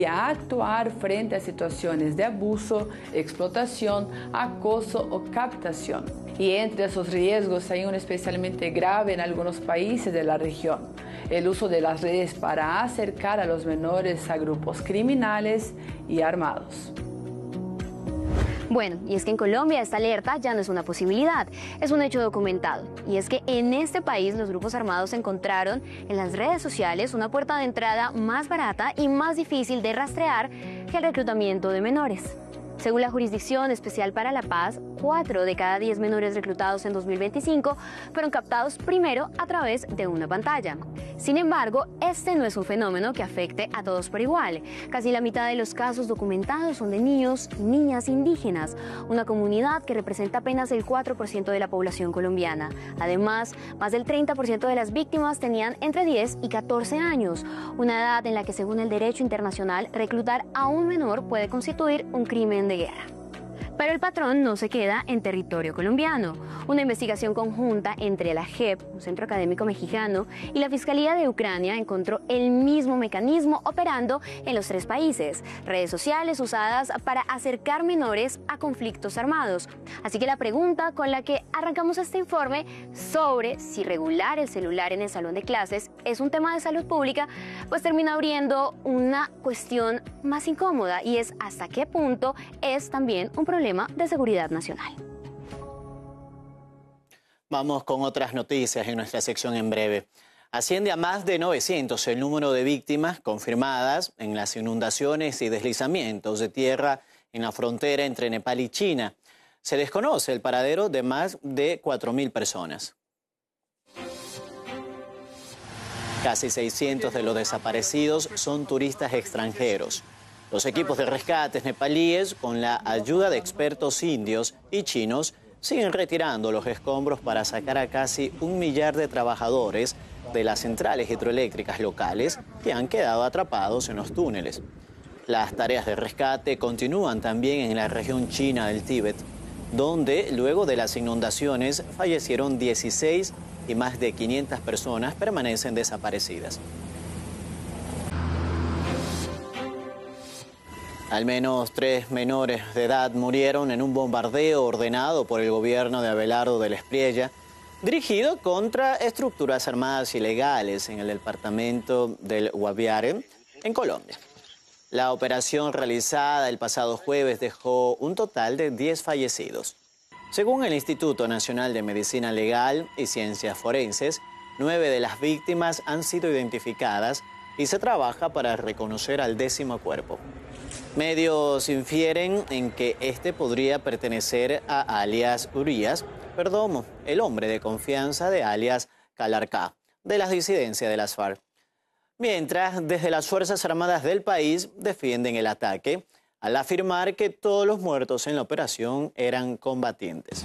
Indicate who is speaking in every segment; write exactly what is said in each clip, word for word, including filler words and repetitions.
Speaker 1: a actuar frente a situaciones de abuso, explotación, acoso o captación. Y entre esos riesgos hay uno especialmente grave en algunos países de la región: el uso de las redes para acercar a los menores a grupos criminales y armados.
Speaker 2: Bueno, y es que en Colombia esta alerta ya no es una posibilidad, es un hecho documentado. Y es que en este país los grupos armados encontraron en las redes sociales una puerta de entrada más barata y más difícil de rastrear que el reclutamiento de menores. Según la Jurisdicción Especial para la Paz, cuatro de cada diez menores reclutados en dos mil veinticinco fueron captados primero a través de una pantalla. Sin embargo, este no es un fenómeno que afecte a todos por igual. Casi la mitad de los casos documentados son de niños y niñas indígenas, una comunidad que representa apenas el cuatro por ciento de la población colombiana. Además, más del treinta por ciento de las víctimas tenían entre diez y catorce años, una edad en la que, según el derecho internacional, reclutar a un menor puede constituir un crimen de guerra. Pero el patrón no se queda en territorio colombiano. Una investigación conjunta entre la J E P, un centro académico mexicano, y la Fiscalía de Ucrania encontró el mismo mecanismo operando en los tres países: redes sociales usadas para acercar menores a conflictos armados. Así que la pregunta con la que arrancamos este informe sobre si regular el celular en el salón de clases es un tema de salud pública, pues termina abriendo una cuestión más incómoda, y es hasta qué punto es también un problema de seguridad nacional.
Speaker 3: Vamos con otras noticias en nuestra sección en breve. Asciende a más de novecientos el número de víctimas confirmadas en las inundaciones y deslizamientos de tierra en la frontera entre Nepal y China. Se desconoce el paradero de más de cuatro mil personas. Casi seiscientos de los desaparecidos son turistas extranjeros. Los equipos de rescates nepalíes, con la ayuda de expertos indios y chinos, siguen retirando los escombros para sacar a casi un millar de trabajadores de las centrales hidroeléctricas locales que han quedado atrapados en los túneles. Las tareas de rescate continúan también en la región china del Tíbet, donde luego de las inundaciones fallecieron dieciséis y más de quinientas personas permanecen desaparecidas. Al menos tres menores de edad murieron en un bombardeo ordenado por el gobierno de Abelardo del Espriella, dirigido contra estructuras armadas ilegales en el departamento del Guaviare, en Colombia. La operación realizada el pasado jueves dejó un total de diez fallecidos. Según el Instituto Nacional de Medicina Legal y Ciencias Forenses, nueve de las víctimas han sido identificadas y se trabaja para reconocer al décimo cuerpo. Medios infieren en que este podría pertenecer a alias Urias Perdomo, el hombre de confianza de alias Calarcá, de las disidencias de las FARC. Mientras, desde las Fuerzas Armadas del país defienden el ataque, al afirmar que todos los muertos en la operación eran combatientes.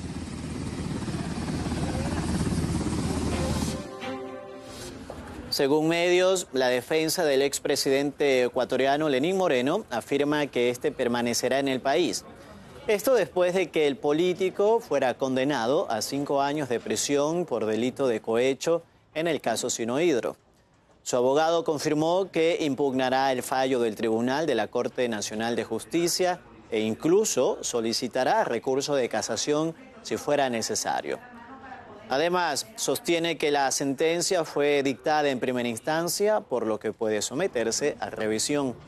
Speaker 3: Según medios, la defensa del expresidente ecuatoriano Lenín Moreno afirma que este permanecerá en el país. Esto después de que el político fuera condenado a cinco años de prisión por delito de cohecho en el caso Sinohidro. Su abogado confirmó que impugnará el fallo del Tribunal de la Corte Nacional de Justicia e incluso solicitará recurso de casación si fuera necesario. Además, sostiene que la sentencia fue dictada en primera instancia, por lo que puede someterse a revisión.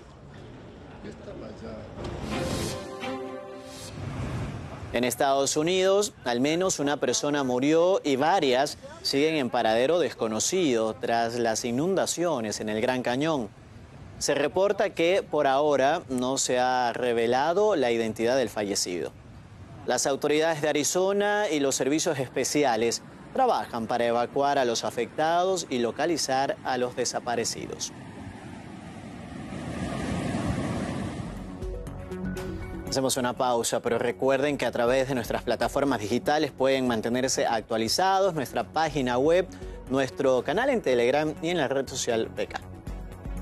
Speaker 3: En Estados Unidos, al menos una persona murió y varias siguen en paradero desconocido tras las inundaciones en el Gran Cañón. Se reporta que por ahora no se ha revelado la identidad del fallecido. Las autoridades de Arizona y los servicios especiales trabajan para evacuar a los afectados y localizar a los desaparecidos. Hacemos una pausa, pero recuerden que a través de nuestras plataformas digitales pueden mantenerse actualizados, nuestra página web, nuestro canal en Telegram y en la red social Beca.